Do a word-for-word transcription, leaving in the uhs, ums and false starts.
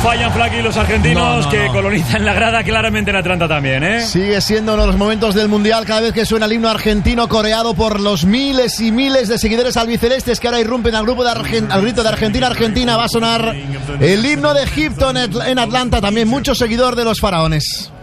fallan, Flaky, los argentinos No, no, que no. colonizan la grada claramente en Atlanta también, ¿eh? Sigue siendo uno de los momentos del Mundial cada vez que suena el himno argentino coreado por los miles y miles de seguidores albicelestes que ahora irrumpen al grupo de Argen- al grito de Argentina, Argentina. Va a sonar el himno de Egipto en, Atl- en Atlanta, también mucho seguidor de los faraones.